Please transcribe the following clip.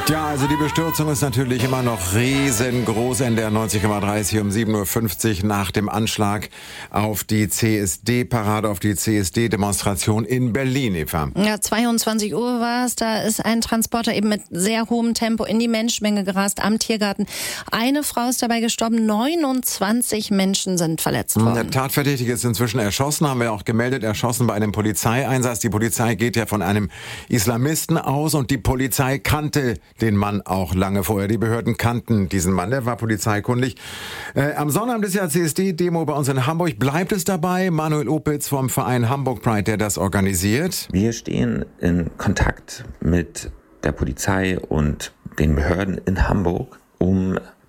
Tja, also die Bestürzung ist natürlich immer noch riesengroß. NDR 90,3 um 7.50 Uhr nach dem Anschlag auf die CSD-Parade, auf die CSD-Demonstration in Berlin, Eva. Ja, 22 Uhr war es. Da ist ein Transporter eben mit sehr hohem Tempo in die Menschenmenge gerast am Tiergarten. Eine Frau ist dabei gestorben, 29 Menschen sind verletzt worden. Der Tatverdächtige ist inzwischen erschossen, haben wir auch gemeldet, erschossen bei einem Polizeieinsatz. Die Polizei geht ja von einem Islamisten aus und die Polizei kannte den Mann auch lange vorher. Die Behörden kannten diesen Mann, der war polizeikundig. Am Sonnabend ist ja CSD-Demo bei uns in Hamburg. Bleibt es dabei? Manuel Opitz vom Verein Hamburg Pride, der das organisiert. Wir stehen in Kontakt mit der Polizei und den Behörden in Hamburg, um